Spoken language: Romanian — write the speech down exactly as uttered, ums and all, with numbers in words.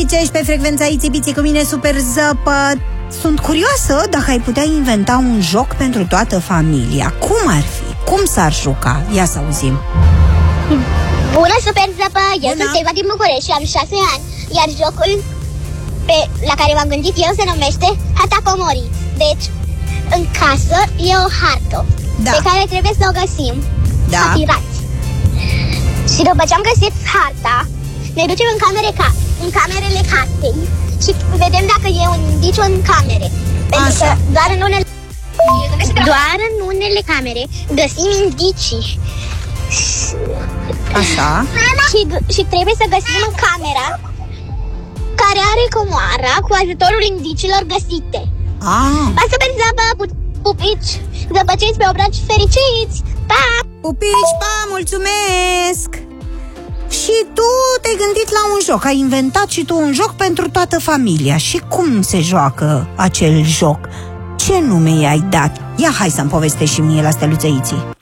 aici ești pe frecvența Ițibiții cu mine, Super Zăpă. Sunt curioasă dacă ai putea inventa un joc pentru toată familia. Cum ar fi? Cum s-ar juca? Ia să auzim. Bună, Super Zăpă! Eu sunt Silva din București și am șase ani. Iar jocul pe, la care m-am gândit eu se numește Hatakomori. Deci, în casă e o hartă, da, pe care trebuie să o găsim, da, ca pirați. Și după ce am găsit harta, ne ducem în, camere ca, în camerele casei și vedem dacă e un indiciu în camere. Pentru Așa. că doar în unele, doar în unele camere găsim indicii. Așa. Și, și trebuie să găsim camera care are comoara cu ajutorul indiciilor găsite. Ah. Pa, Super Zăpă, pupici, zăpăciți pe obraci fericiți. Pa! Pupici, pa, mulțumesc! Și tu te-ai gândit la un joc, ai inventat și tu un joc pentru toată familia. Și cum se joacă acel joc? Ce nume i-ai dat? Ia hai să-mi povestești și mie la Steluță Iții.